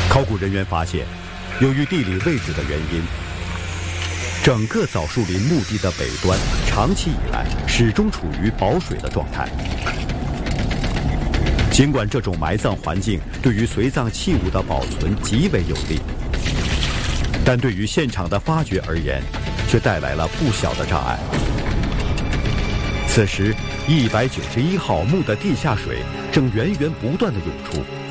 考古人员发现，由于地理位置的原因，整个枣树林墓地的北端长期以来始终处于保水的状态。尽管这种埋葬环境对于随葬器物的保存极为有利，但对于现场的发掘而言，却带来了不小的障碍。此时，191号墓的地下水正源源不断地涌出。